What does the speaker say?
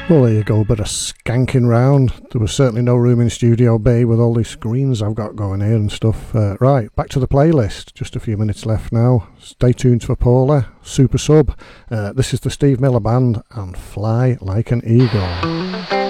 Well, there you go, a bit of skanking round. There was certainly no room in Studio B with all these screens I've got going here and stuff. Right, back to the playlist. Just a few minutes left now. Stay tuned for Paula, Super Sub. This is the Steve Miller Band and Fly Like an Eagle.